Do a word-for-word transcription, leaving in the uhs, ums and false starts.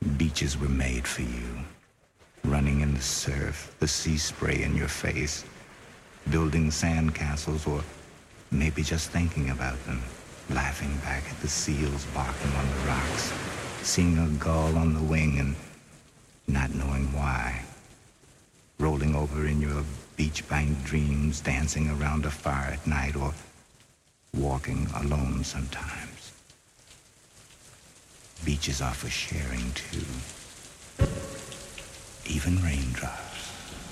Beaches were made for you. Running in the surf, the sea spray in your face, building sand castles, or maybe just thinking about them, laughing back at the seals barking on the rocks, seeing a gull on the wing and not knowing why, rolling over in your beach-bank dreams, dancing around a fire at night, or walking alone sometimes. Beaches are for sharing too, even raindrops.